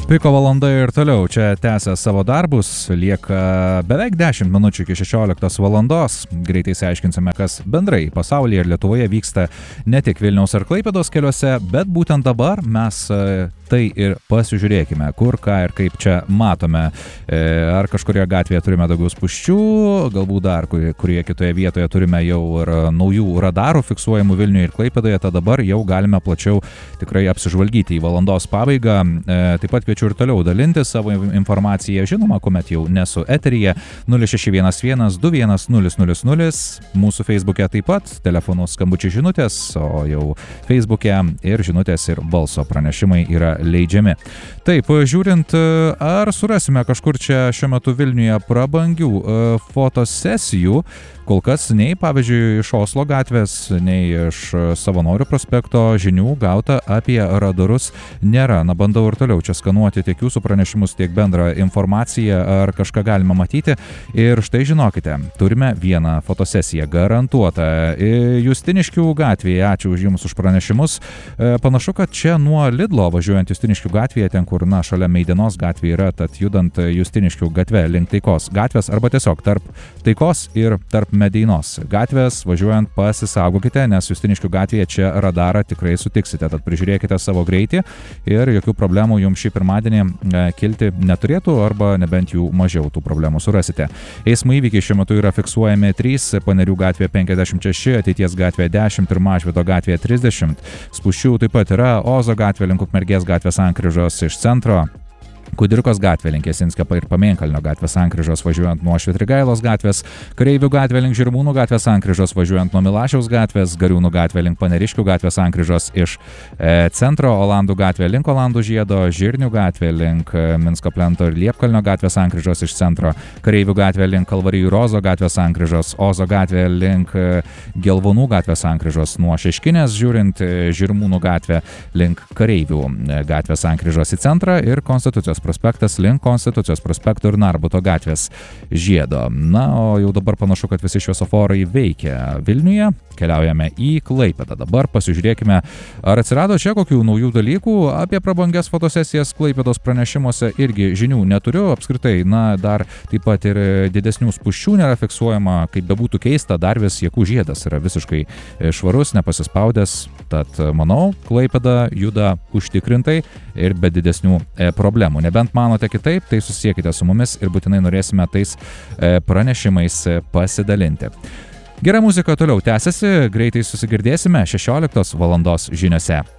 Piko valanda ir toliau čia tęsia savo darbus, lieka beveik 10 minučių iki 16 valandos. Greitai išsiaiškinsime, kas bendrai pasaulyje ir Lietuvoje vyksta ne tik Vilniaus ar Klaipėdos keliuose, bet būtent dabar mes tai ir pasižiūrėkime, kur, ką ir kaip čia matome. Ar kažkurioje gatvėje turime daugiau spūsčių, galbūt dar kurioje kitoje vietoje turime jau ir naujų radarų fiksuojamų Vilniuje ir Klaipėdoje, tad dabar jau galime plačiau tikrai apsižvalgyti į valandos pabaigą. Taip pat kviečiu ir toliau dalinti savo informaciją, žinoma, kuomet jau nesu eteryje, 0611 21 000, mūsų Facebook'e taip pat, telefonų skambučių žinutės, o jau Facebook'e ir žinutės ir balso pranešimai yra leidžiami. Taip, žiūrint, ar surasime kažkur čia šiuo metu Vilniuje prabangių fotosesijų, kol kas nei, pavyzdžiui, iš Oslo gatvės, nei iš Savanorių prospekto žinių gauta apie radarus nėra. Na, bandau ir toliau čia skanuoti tiek jūsų pranešimus, tiek bendrą informaciją, ar kažką galima matyti. Ir štai žinokite, turime vieną fotosesiją garantuotą Justiniškių gatvėje. Ačiū už jums už pranešimus. Panašu, kad čia nuo Lidlo važiuojant Justiniškių gatvėje, ten kur, na, šalia Meidenos gatvė yra, tad judant Justiniškių gatve link Taikos gatvės, arba tiesiog tarp Taikos ir tarp Medeinos gatvės važiuojant pasisaugokite, nes Justiniškių gatvėje čia radarą tikrai sutiksite, tad prižiūrėkite savo greitį ir jokių problemų jums šį pirmadienį kilti neturėtų, arba nebent jų mažiau tų problemų surasite. Eismo įvykiai šiuo metu yra fiksuojami 3, Panerių gatvėje 56, Ateities gatvėje 10 ir Mažvydo gatvėje 30. Spūsčių taip pat yra Ozo gatvė link Ukmergės gatvės sankryžos iš centro, Kudirkos gatvė link Jasinskio ir Pamėnkalnio gatvės sankryžos važiuojant nuo Švitrigailos gatvės, Kareivių gatvė link Žirmūnų gatvės sankryžos važiuojant nuo Milašiaus gatvės, Gariūnų gatvė link Paneriškių gatvės sankryžos iš centro, Olandų gatvė link Olandų žiedo, Žirnių gatvė link Minsko plento ir Liepkalnio gatvės sankryžos iš centro, Kareivių gatvė link Kalvarijų Rozo gatvės sankryžos, Ozo gatvė link Gelvonų gatvės sankryžos nuo Šeškinės, žiūrint Žirmūnų gatvė link Kareivių gatvės sankryžos į centrą ir Konstitucijos prospektas link Konstitucijos prospekto ir Narbuto gatvės žiedo. Na, o jau dabar panašu, kad visi šviesoforai veikia Vilniuje. Keliaujame į Klaipėdą. Dabar pasižiūrėkime, ar atsirado čia kokių naujų dalykų. Apie prabangias fotosesijas Klaipėdos pranešimuose irgi žinių neturiu. Apskritai, na, dar taip pat ir didesnių spūsčių nėra fiksuojama. Kaip bebūtų keista, dar vis Jakų žiedas yra visiškai švarus, nepasispaudęs. Tad, manau, Klaipėda juda užtikrintai ir be didesnių problemų. Nebent manote kitaip, tai susisiekite su mumis ir būtinai norėsime tais pranešimais pasidalinti. Gera muzika toliau tęsiasi, greitai susigirdėsime 16 valandos žiniose.